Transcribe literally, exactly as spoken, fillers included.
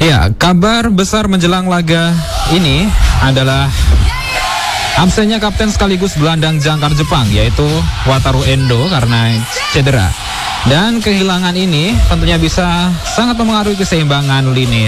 Ya, kabar besar menjelang laga ini adalah absennya kapten sekaligus gelandang jangkar Jepang, yaitu Wataru Endo karena cedera. Dan kehilangan ini tentunya bisa sangat mempengaruhi keseimbangan lini